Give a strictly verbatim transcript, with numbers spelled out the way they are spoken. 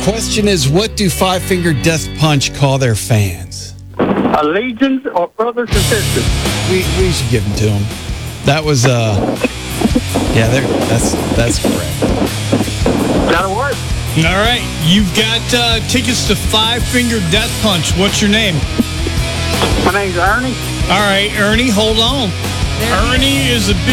Question is, what do Five Finger Death Punch call their fans? Allegiance or brothers and sisters? We we should give them to them. That was uh, yeah, there. That's that's correct. That'll work. All right, you've got uh, tickets to Five Finger Death Punch. What's your name? My name's Ernie. All right, Ernie, hold on. Ernie is a big